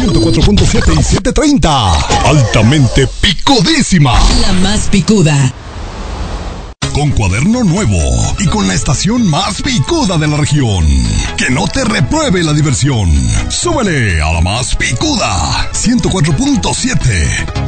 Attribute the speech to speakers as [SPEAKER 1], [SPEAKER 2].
[SPEAKER 1] 104.7 y 730. Altamente picudísima.
[SPEAKER 2] La más picuda.
[SPEAKER 1] Con cuaderno nuevo y con la estación más picuda de la región. Que no te repruebe la diversión. Súbele a la más picuda. 104.7.